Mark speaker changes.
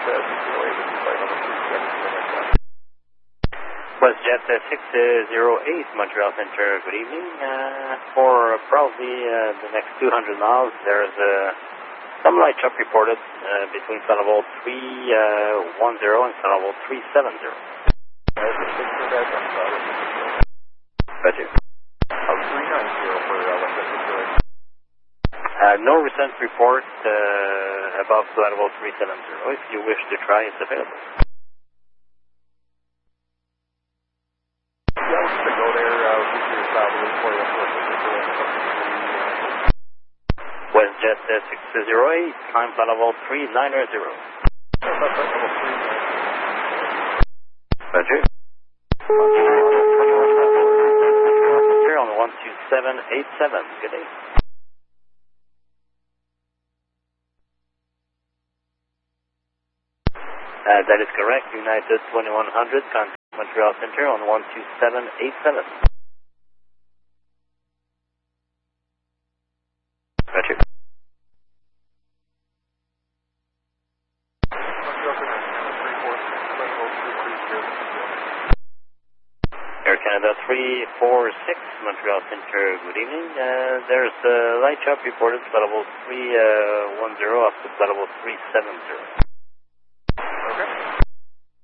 Speaker 1: WestJet 608, Montreal Center, good evening. For probably the next 200 miles, there's some light chop reported between Sonneval 310 and Sonneval 370. Roger.
Speaker 2: 390 for Westjet 608.
Speaker 1: No recent report above Sonneval 370. If you wish to try, it's available. WestJet 608, climb Sonneval 390. Roger. Here on 12787, good day. That is correct, United 2100, contact Montreal Center on 12787. Roger. Air Canada 346, Montreal Center, good evening. There's a light chop reported, flight level 310 up to flight level 370.